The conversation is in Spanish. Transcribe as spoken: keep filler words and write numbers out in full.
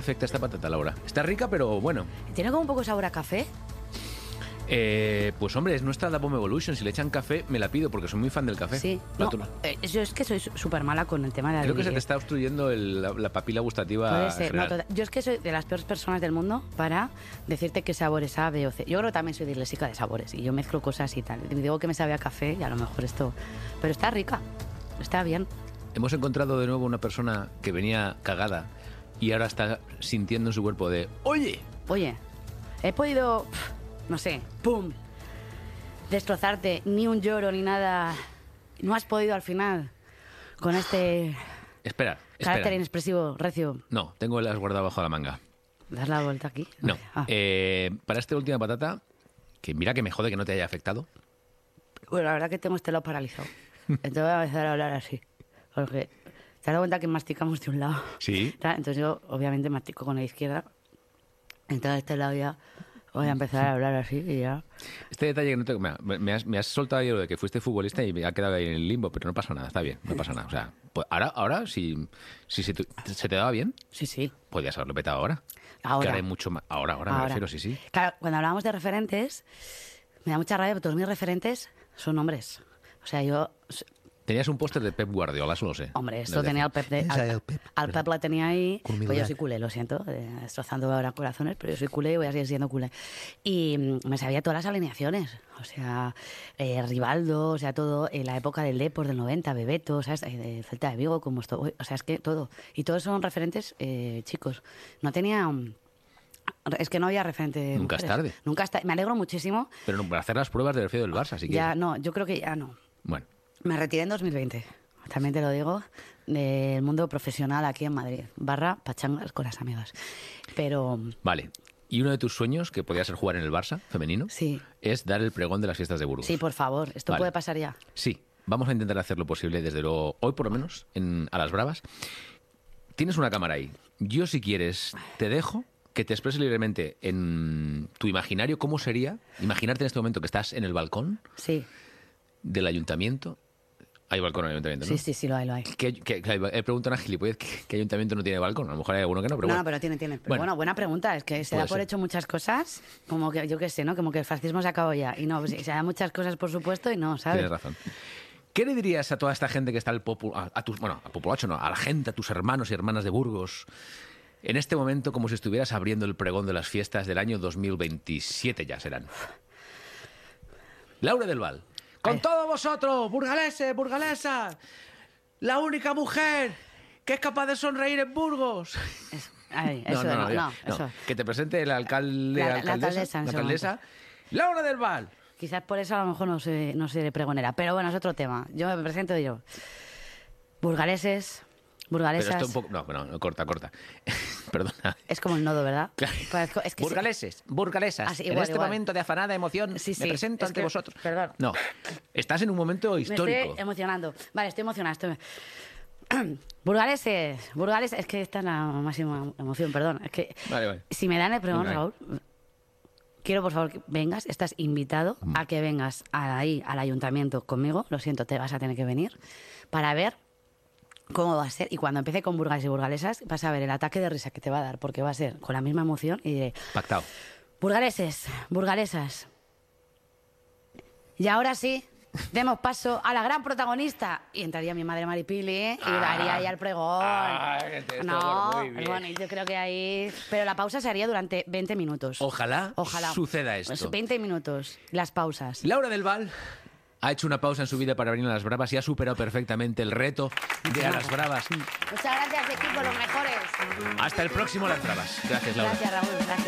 afecta esta patata, Laura? Está rica, pero bueno. ¿Tiene como un poco sabor a café? Eh, pues hombre, es nuestra Da Bomb Evolution. Si le echan café, me la pido porque soy muy fan del café. Sí. No, eh, yo es que soy súper mala con el tema de la Creo que se te está obstruyendo el, la, la papila gustativa. Puede ser. No, total, yo es que soy de las peores personas del mundo para decirte qué sabores A, B o C. Yo creo que también soy disléxica de sabores y yo mezclo cosas y tal. Digo que me sabe a café y a lo mejor esto... Pero está rica, está bien. Hemos encontrado de nuevo una persona que venía cagada y ahora está sintiendo en su cuerpo de... Oye, Oye, he podido... no sé, ¡pum!, destrozarte, ni un lloro ni nada. No has podido al final con este espera, carácter espera. inexpresivo, recio. No, tengo las guardadas bajo la manga. ¿Das la vuelta aquí? No. Ah. Eh, para esta última patata, que mira que me jode que no te haya afectado. Bueno, la verdad que tengo este lado paralizado. Entonces voy a empezar a hablar así. Porque te has dado cuenta que masticamos de un lado. Sí. Entonces yo, obviamente, mastico con la izquierda. Entonces este lado ya voy a empezar a hablar así y ya... Este detalle que no te... Me, me has, me has soltado ayer lo de que fuiste futbolista y me ha quedado ahí en el limbo, pero no pasa nada, está bien, no pasa nada. O sea, pues ahora, ahora si, si se, te, se te daba bien, Sí, sí. podías haberlo petado ahora. Ahora. Que ahora hay mucho más... Ahora, ahora, me Ahora. refiero, sí, sí. Claro, cuando hablábamos de referentes, me da mucha rabia porque todos mis referentes son hombres. O sea, yo... Tenías un póster de Pep Guardiola, eso lo sé. Hombre, esto Desde tenía hace- al Pep, de, Esa es al, el Pep, al ¿verdad? Pep la tenía ahí. Con mi Pues yo Black. soy culé, lo siento, eh, destrozando ahora corazones, pero yo soy culé y voy a seguir siendo culé. Y mm, me sabía todas las alineaciones, o sea, eh, Rivaldo, o sea, todo, en la época del Depor del noventa, Bebeto, ¿sabes? Eh, de Celta de Vigo, como esto, o sea, es que todo. Y todos son referentes eh, chicos. No tenía... mm, Es que no había referente de Nunca es mujeres. tarde. Nunca es tarde. Me alegro muchísimo. Pero no, para hacer las pruebas de refiero del Barça, así que... Ya no, yo creo que ya no. Bueno, Me retiré en dos mil veinte, también te lo digo, del mundo profesional aquí en Madrid, barra pachangas con las amigas. Pero vale. Y uno de tus sueños, que podía ser jugar en el Barça femenino, sí, es dar el pregón de las fiestas de Burgos. sí, por favor, esto Vale. puede pasar ya. Sí, vamos a intentar hacer lo posible, desde luego, hoy por lo menos, en, a las bravas. Tienes una cámara ahí. Yo, si quieres, te dejo que te expreses libremente en tu imaginario cómo sería imaginarte en este momento que estás en el balcón Sí, del ayuntamiento. Hay balcón en el ayuntamiento, ¿no? sí, sí, sí, lo hay, lo hay. Que, que, que, he preguntado a una gilipollez ¿qué, qué ayuntamiento no tiene balcón? A lo mejor hay alguno que no, pero no, bueno. no, pero tiene, tiene. Pero Bueno. bueno, buena pregunta. Es que se Puede da por ser. hecho muchas cosas, como que, yo qué sé, ¿no? Como que el fascismo se acabó ya. Y no, pues, se da muchas cosas, por supuesto, y no, ¿sabes? Tienes razón. ¿Qué le dirías a toda esta gente que está al popu, a, a tus, bueno, a populacho no, a la gente, a tus hermanos y hermanas de Burgos, en este momento como si estuvieras abriendo el pregón de las fiestas del año dos mil veintisiete ya serán? Laura del Val. Con Ay. todos vosotros, burgaleses, burgalesas, la única mujer que es capaz de sonreír en Burgos. Es- ay, eso no, no, ya, eso. Que te presente el alcalde, La- la alcaldesa, alcaldesa en la ese alcaldesa, Laura del Val. Quizás por eso a lo mejor no sé, no seré pregonera. Pero bueno, es otro tema. Yo me presento yo. Burgaleses, Pero burgalesas. esto un poco... No, no, no, corta, corta. Perdona. Es como el nodo, ¿verdad? Claro. Parezco- es que sí. Burgaleses, burgalesas, Ah, sí, en igual, este igual. momento de afanada emoción Sí, me sí, presento es ante que- vosotros. perdón. No, estás en un momento Me histórico. estoy emocionando. Vale, estoy emocionada. Estoy... Burgaleses, burgaleses, es que esta es la máxima emoción, perdón. Es que Vale, vale. si me dan el pregón, Venga, Raúl, quiero por favor que vengas, estás invitado Mm. a que vengas ahí al ayuntamiento conmigo, lo siento, te vas a tener que venir, para ver cómo va a ser. Y cuando empiece con burgales y burgalesas, vas a ver el ataque de risa que te va a dar, porque va a ser con la misma emoción y diré, Pactado. burgaleses, burgalesas. Y ahora sí, demos paso a la gran protagonista. Y entraría mi madre Maripili ¿eh? y daría ahí al pregón. Ah, este- no, muy bien. bueno, yo creo que ahí... Pero la pausa se haría durante veinte minutos. Ojalá, Ojalá. suceda esto. Pues veinte minutos, las pausas. Laura del Val ha hecho una pausa en su vida para venir a las bravas y ha superado perfectamente el reto de a las bravas. Muchas gracias, equipo, los mejores. Hasta el próximo Las Bravas. Gracias, Laura. Gracias, Raúl. Gracias.